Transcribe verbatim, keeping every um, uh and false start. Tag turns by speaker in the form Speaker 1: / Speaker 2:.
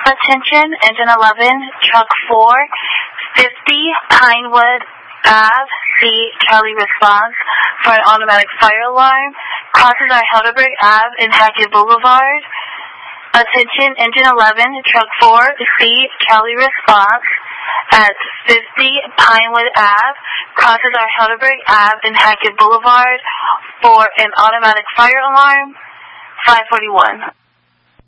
Speaker 1: Attention, engine eleven, truck four, fifty Pinewood Ave, C, Charlie response for an automatic fire alarm. Crosses our Helderberg Ave in Hackett Boulevard. Attention, engine eleven, truck four, C, Charlie response at fifty Pinewood Ave. Crosses our Helderberg Ave in Hackett Boulevard for an automatic fire alarm. five forty-one.